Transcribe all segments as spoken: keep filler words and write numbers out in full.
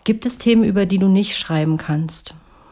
Gibt es Themen, über die du nicht schreiben kannst?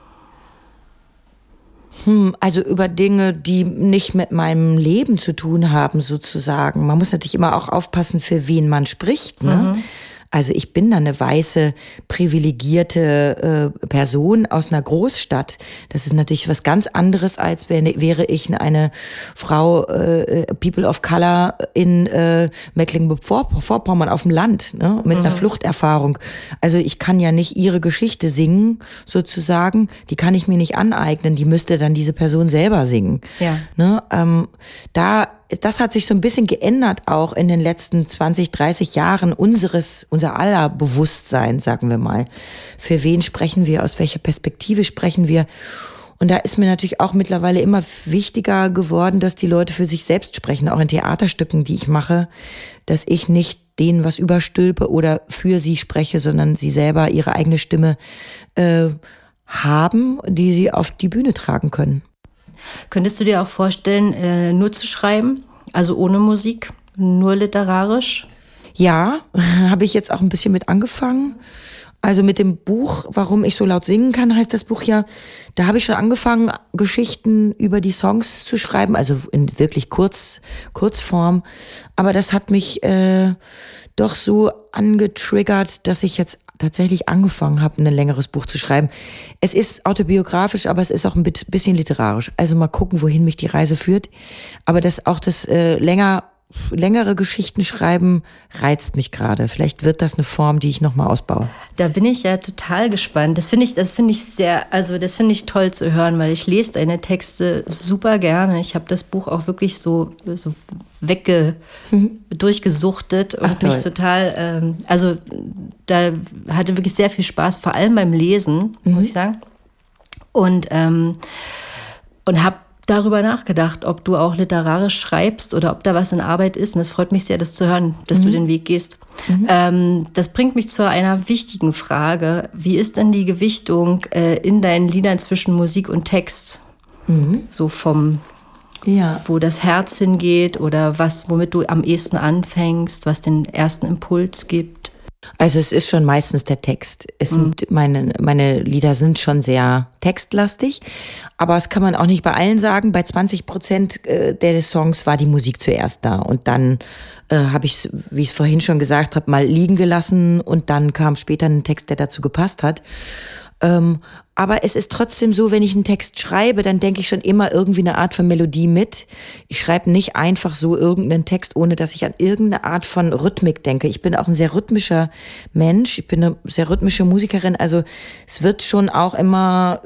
Hm, also über Dinge, die nicht mit meinem Leben zu tun haben, sozusagen. Man muss natürlich immer auch aufpassen, für wen man spricht, ne? Mhm. Also ich bin da eine weiße, privilegierte äh, Person aus einer Großstadt. Das ist natürlich was ganz anderes, als wenn, wäre ich eine Frau, äh, People of Color in äh, Mecklenburg-Vorpommern auf dem Land, ne, mit mhm. einer Fluchterfahrung. Also ich kann ja nicht ihre Geschichte singen, sozusagen. Die kann ich mir nicht aneignen. Die müsste dann diese Person selber singen. Ja. Ne, ähm, da Das hat sich so ein bisschen geändert auch in den letzten zwanzig, dreißig Jahren unseres, unser aller Bewusstsein, sagen wir mal. Für wen sprechen wir? Aus welcher Perspektive sprechen wir? Und da ist mir natürlich auch mittlerweile immer wichtiger geworden, dass die Leute für sich selbst sprechen, auch in Theaterstücken, die ich mache, dass ich nicht denen was überstülpe oder für sie spreche, sondern sie selber ihre eigene Stimme äh, haben, die sie auf die Bühne tragen können. Könntest du dir auch vorstellen, äh, nur zu schreiben, also ohne Musik, nur literarisch? Ja, habe ich jetzt auch ein bisschen mit angefangen. Also mit dem Buch, Warum ich so laut singen kann, heißt das Buch ja. Da habe ich schon angefangen, Geschichten über die Songs zu schreiben, also in wirklich kurz, Kurzform. Aber das hat mich äh, doch so angetriggert, dass ich jetzt tatsächlich angefangen habe, ein längeres Buch zu schreiben. Es ist autobiografisch, aber es ist auch ein bisschen literarisch. Also mal gucken, wohin mich die Reise führt. Aber das auch das äh, länger längere Geschichten schreiben reizt mich gerade. Vielleicht wird das eine Form, die ich noch mal ausbaue. Da bin ich ja total gespannt. Das finde ich, das finde ich sehr, also das finde ich toll zu hören, weil ich lese deine Texte super gerne. Ich habe das Buch auch wirklich so, so wegge, mhm. durchgesuchtet und Ach, mich total, ähm, also da hatte wirklich sehr viel Spaß, vor allem beim Lesen, mhm. muss ich sagen. Und ähm, und habe darüber nachgedacht, ob du auch literarisch schreibst oder ob da was in Arbeit ist. Und es freut mich sehr, das zu hören, dass mhm. du den Weg gehst. Mhm. Ähm, das bringt mich zu einer wichtigen Frage. Wie ist denn die Gewichtung äh, in deinen Liedern zwischen Musik und Text? Mhm. So vom, ja. wo das Herz hingeht oder was, womit du am ehesten anfängst, was den ersten Impuls gibt? Also es ist schon meistens der Text. Es sind mhm. meine, meine Lieder sind schon sehr textlastig, aber das kann man auch nicht bei allen sagen. Bei zwanzig Prozent der Songs war die Musik zuerst da und dann äh, habe ich, wie ich es vorhin schon gesagt habe, mal liegen gelassen und dann kam später ein Text, der dazu gepasst hat. Ähm, aber es ist trotzdem so, wenn ich einen Text schreibe, dann denke ich schon immer irgendwie eine Art von Melodie mit. Ich schreibe nicht einfach so irgendeinen Text, ohne dass ich an irgendeine Art von Rhythmik denke. Ich bin auch ein sehr rhythmischer Mensch. Ich bin eine sehr rhythmische Musikerin. Also es wird schon auch immer,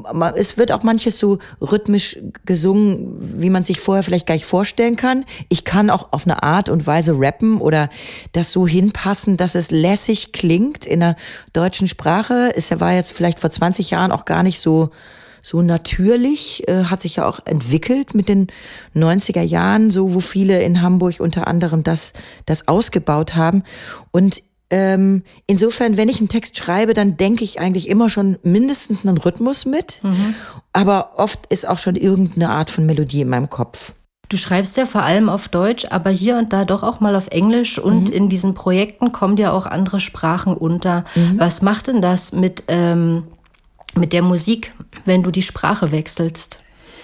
es wird auch manches so rhythmisch gesungen, wie man sich vorher vielleicht gar nicht vorstellen kann. Ich kann auch auf eine Art und Weise rappen oder das so hinpassen, dass es lässig klingt in der deutschen Sprache. Es war jetzt vielleicht vor zwanzig Jahren auch gar nicht so so natürlich, äh, hat sich ja auch entwickelt mit den neunziger Jahren, so wo viele in Hamburg unter anderem das das ausgebaut haben. Und ähm, insofern, wenn ich einen Text schreibe, dann denke ich eigentlich immer schon mindestens einen Rhythmus mit, mhm. aber oft ist auch schon irgendeine Art von Melodie in meinem Kopf. Du schreibst ja vor allem auf Deutsch, aber hier und da doch auch mal auf Englisch und mhm. in diesen Projekten kommen ja auch andere Sprachen unter. Mhm. Was macht denn das mit ähm, mit der Musik, wenn du die Sprache wechselst?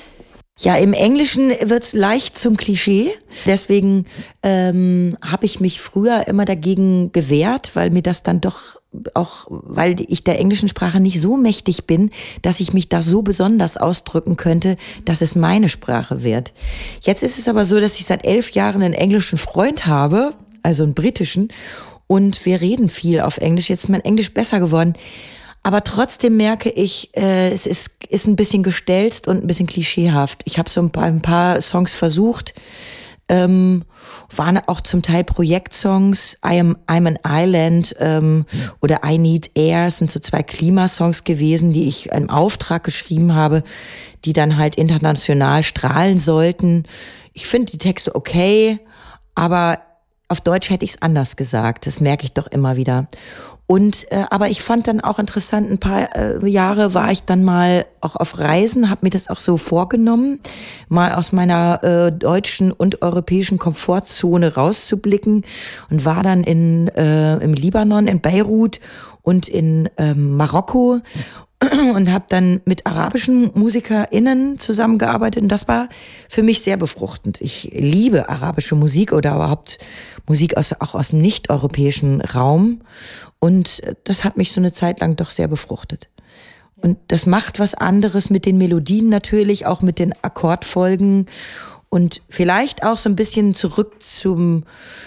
Ja, im Englischen wird's leicht zum Klischee. Deswegen ähm, habe ich mich früher immer dagegen gewehrt, weil mir das dann doch auch, weil ich der englischen Sprache nicht so mächtig bin, dass ich mich da so besonders ausdrücken könnte, dass es meine Sprache wird. Jetzt ist es aber so, dass ich seit elf Jahren einen englischen Freund habe, also einen britischen, und wir reden viel auf Englisch. Jetzt ist mein Englisch besser geworden. Aber trotzdem merke ich, äh, es ist, ist ein bisschen gestelzt und ein bisschen klischeehaft. Ich habe so ein paar, ein paar Songs versucht, ähm, waren auch zum Teil Projektsongs. I am, I'm an Island ähm, oder I Need Air sind so zwei Klimasongs gewesen, die ich im Auftrag geschrieben habe, die dann halt international strahlen sollten. Ich finde die Texte okay, aber auf Deutsch hätte ich es anders gesagt. Das merke ich doch immer wieder. Und äh, aber ich fand dann auch interessant, ein paar äh, Jahre war ich dann mal auch auf Reisen, habe mir das auch so vorgenommen, mal aus meiner äh, deutschen und europäischen Komfortzone rauszublicken und war dann in äh, im Libanon, in Beirut und in ähm, Marokko und habe dann mit arabischen MusikerInnen zusammengearbeitet und das war für mich sehr befruchtend. Ich liebe arabische Musik oder überhaupt Musik aus, auch aus dem nicht-europäischen Raum und das hat mich so eine Zeit lang doch sehr befruchtet. Und das macht was anderes mit den Melodien natürlich, auch mit den Akkordfolgen und vielleicht auch so ein bisschen zurück zum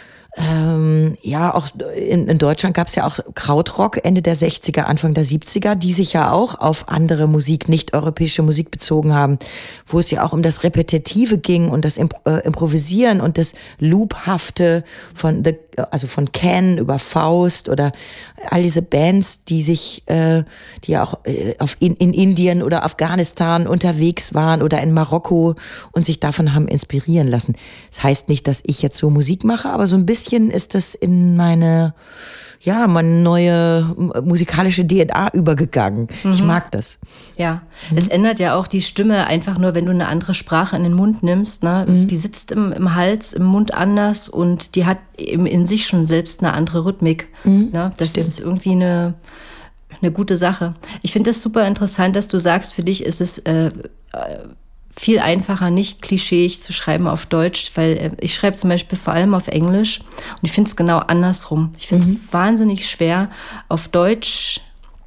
Ähm, ja, auch in, in Deutschland gab es ja auch Krautrock Ende der sechziger, Anfang der siebziger, die sich ja auch auf andere Musik, nicht-europäische Musik bezogen haben, wo es ja auch um das Repetitive ging und das Impro- äh, Improvisieren und das Loophafte von The, also von Can über Faust oder all diese Bands, die sich, äh, die ja auch äh, auf in, in Indien oder Afghanistan unterwegs waren oder in Marokko und sich davon haben inspirieren lassen. Das heißt nicht, dass ich jetzt so Musik mache, aber so ein bisschen ist das in meine, ja, meine neue musikalische D N A übergegangen. Mhm. Ich mag das. Ja, mhm. Es ändert ja auch die Stimme einfach nur, wenn du eine andere Sprache in den Mund nimmst. Ne? Mhm. Die sitzt im, im Hals, im Mund anders und die hat eben in sich schon selbst eine andere Rhythmik. Mhm. Ne? Das Stimmt. ist irgendwie eine, eine gute Sache. Ich finde das super interessant, dass du sagst, für dich ist es äh, viel einfacher, nicht klischeeig zu schreiben auf Deutsch, weil äh, ich schreibe zum Beispiel vor allem auf Englisch und ich finde es genau andersrum. Ich finde es mhm. wahnsinnig schwer, auf Deutsch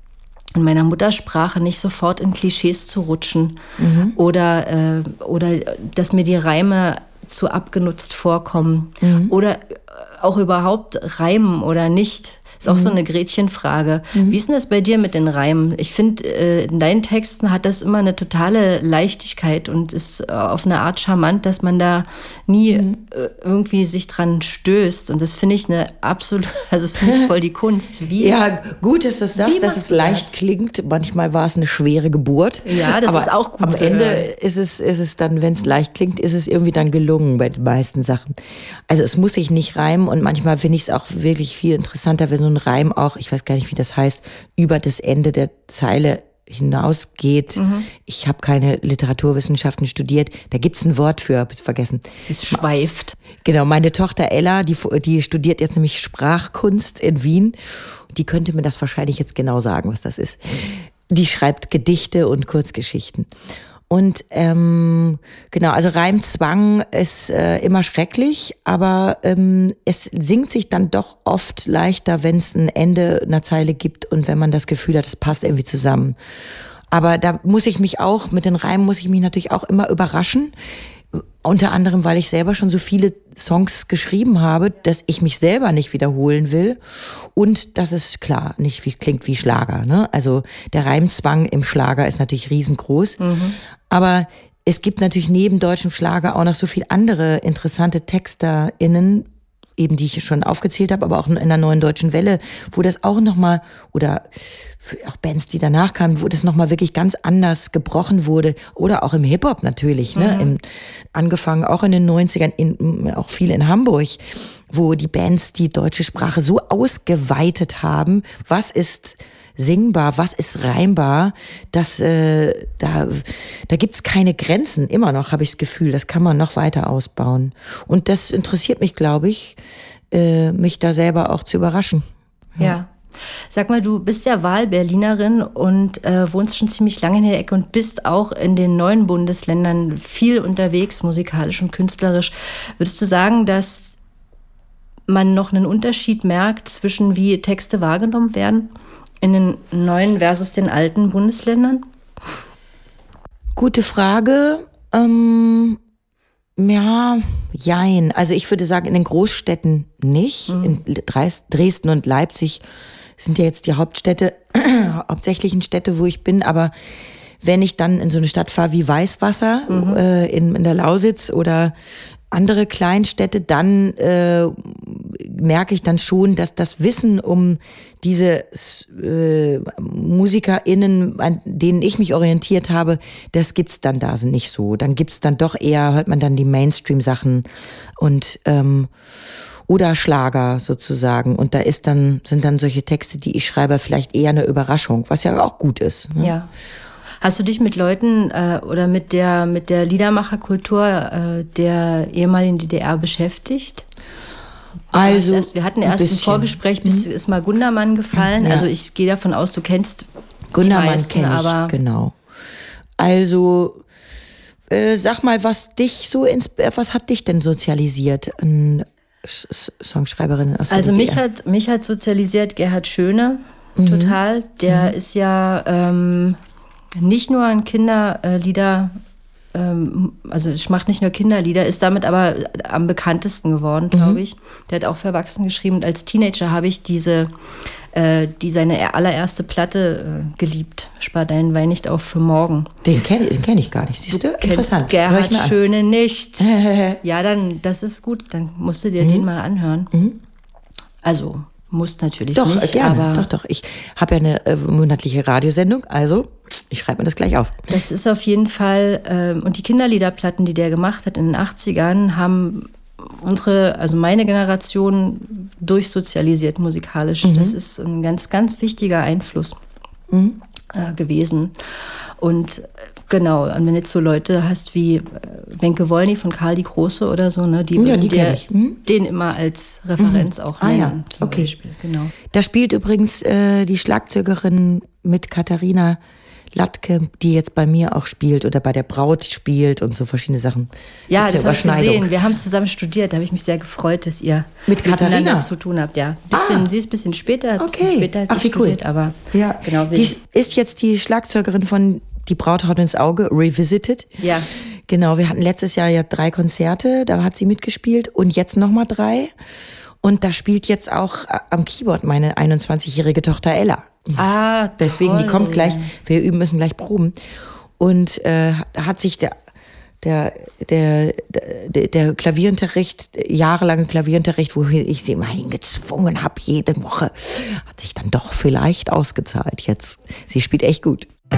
in meiner Muttersprache nicht sofort in Klischees zu rutschen mhm. oder, äh, oder dass mir die Reime zu abgenutzt vorkommen mhm. oder auch überhaupt reimen oder nicht. Ist auch mhm. so eine Gretchenfrage. Mhm. Wie ist denn das bei dir mit den Reimen? Ich finde, äh, in deinen Texten hat das immer eine totale Leichtigkeit und ist äh, auf eine Art charmant, dass man da nie mhm. äh, irgendwie sich dran stößt. Und das finde ich eine absolut, also finde ich voll die Kunst. Wie, ja, gut, dass du sagst, dass es leicht das? klingt. Manchmal war es eine schwere Geburt. Ja, das aber ist auch gut am zu Ende hören. ist es, ist es dann, wenn es leicht klingt, ist es irgendwie dann gelungen bei den meisten Sachen. Also es muss sich nicht reimen und manchmal finde ich es auch wirklich viel interessanter, wenn so ein Reim auch, ich weiß gar nicht, wie das heißt, über das Ende der Zeile hinausgeht. Mhm. Ich habe keine Literaturwissenschaften studiert. Da gibt's ein Wort für, hab's vergessen. Es schweift. Genau, meine Tochter Ella, die, die studiert jetzt nämlich Sprachkunst in Wien. Die könnte mir das wahrscheinlich jetzt genau sagen, was das ist. Die schreibt Gedichte und Kurzgeschichten. Und ähm, genau, also Reimzwang ist äh, immer schrecklich, aber ähm, es singt sich dann doch oft leichter, wenn es ein Ende einer Zeile gibt und wenn man das Gefühl hat, es passt irgendwie zusammen. Aber da muss ich mich auch, mit den Reimen muss ich mich natürlich auch immer überraschen. Unter anderem, weil ich selber schon so viele Songs geschrieben habe, dass ich mich selber nicht wiederholen will. Und das ist klar, nicht wie, klingt wie Schlager. Ne? Also der Reimzwang im Schlager ist natürlich riesengroß. Mhm. Aber es gibt natürlich neben deutschem Schlager auch noch so viel andere interessante TexterInnen, eben die ich schon aufgezählt habe, aber auch in einer neuen deutschen Welle, wo das auch nochmal, oder auch Bands, die danach kamen, wo das nochmal wirklich ganz anders gebrochen wurde. Oder auch im Hip-Hop natürlich, ne? Mhm. Im, angefangen auch in den neunzigern, in, auch viel in Hamburg, wo die Bands die deutsche Sprache so ausgeweitet haben. Was ist singbar, was ist reimbar, dass äh, da da gibt's keine Grenzen. Immer noch habe ich das Gefühl, das kann man noch weiter ausbauen. Und das interessiert mich, glaube ich, äh, mich da selber auch zu überraschen. Ja. ja. Sag mal, du bist ja Wahlberlinerin und äh, wohnst schon ziemlich lange in der Ecke und bist auch in den neuen Bundesländern viel unterwegs, musikalisch und künstlerisch. Würdest du sagen, dass man noch einen Unterschied merkt zwischen wie Texte wahrgenommen werden in den neuen versus den alten Bundesländern? Gute Frage. Ähm, ja, jein. Also ich würde sagen, in den Großstädten nicht. Mhm. In Dresden und Leipzig sind ja jetzt die Hauptstädte, hauptsächlichen Städte, wo ich bin. Aber wenn ich dann in so eine Stadt fahre wie Weißwasser, mhm. äh, in, in der Lausitz oder andere Kleinstädte, dann äh, merke ich dann schon, dass das Wissen um diese äh, MusikerInnen, an denen ich mich orientiert habe, das gibt's dann da nicht so. Dann gibt's dann doch eher, hört man dann die Mainstream-Sachen und ähm, oder Schlager sozusagen. Und da ist dann sind dann solche Texte, die ich schreibe, vielleicht eher eine Überraschung, was ja auch gut ist. Ne? Ja. Hast du dich mit Leuten äh, oder mit der mit der Liedermacherkultur äh, der ehemaligen D D R beschäftigt? Also, erst, wir hatten erst ein, ein Vorgespräch, bis mhm. ist mal Gundermann gefallen. Ja. Also ich gehe davon aus, du kennst Gundermann kenne ich, aber genau. Also äh, sag mal, was dich so ins, was hat dich denn sozialisiert an Songschreiberin aus der Also D D R? mich hat mich hat sozialisiert Gerhard Schöne mhm. total. Der mhm. ist ja ähm, nicht nur ein Kinderlieder, ähm, also ich macht nicht nur Kinderlieder, ist damit aber am bekanntesten geworden, glaube mhm. ich. Der hat auch für Erwachsene geschrieben. Und als Teenager habe ich diese, äh, die seine allererste Platte äh, geliebt. Spar deinen Wein nicht auf für morgen. Den kenne den kenn ich gar nicht. Siehst du? Du kennst Gerhard Schöne nicht. Ja, dann, das ist gut. Dann musst du dir mhm. den mal anhören. Mhm. Also, musst natürlich doch, nicht. Gerne. Aber doch, doch. Ich habe ja eine äh, monatliche Radiosendung, also ich schreibe mir das gleich auf. Das ist auf jeden Fall, ähm, und die Kinderliederplatten, die der gemacht hat in den achtzigern, haben unsere, also meine Generation durchsozialisiert musikalisch. Mhm. Das ist ein ganz, ganz wichtiger Einfluss mhm. äh, gewesen. Und genau, und wenn du jetzt so Leute hast wie äh, Wenke Wolny von Karl die Große oder so, ne, die ja, würden die dir mhm. den immer als Referenz mhm. auch nennen. Ah, ja. Zum okay. Beispiel. Genau. Da spielt übrigens äh, die Schlagzeugerin mit Katharina Latke, die jetzt bei mir auch spielt oder bei der Braut spielt und so verschiedene Sachen. Ja, das habe ich gesehen. Wir haben zusammen studiert. Da habe ich mich sehr gefreut, dass ihr mit Katharina zu tun habt. Ja, bisschen, ah. sie ist ein bisschen später, ein bisschen okay. später als Ach, ich wie studiert, cool. aber ja. genau. Die ist jetzt die Schlagzeugerin von Die Braut haut ins Auge, Revisited. Ja. Genau, wir hatten letztes Jahr ja drei Konzerte, da hat sie mitgespielt und jetzt nochmal drei. Und da spielt jetzt auch am Keyboard meine einundzwanzigjährige Tochter Ella. Ah, deswegen, toll. Die kommt gleich, wir üben müssen gleich proben. Und äh, hat sich der, der, der, der, der Klavierunterricht, jahrelange Klavierunterricht, wo ich sie immer hingezwungen habe, jede Woche, hat sich dann doch vielleicht ausgezahlt jetzt. Sie spielt echt gut.